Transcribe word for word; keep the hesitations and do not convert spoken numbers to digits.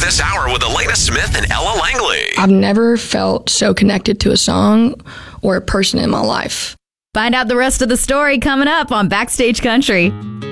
this hour with Elena Smith and Ella Langley. I've never felt so connected to a song or a person in my life. Find out the rest of the story coming up on Backstage Country.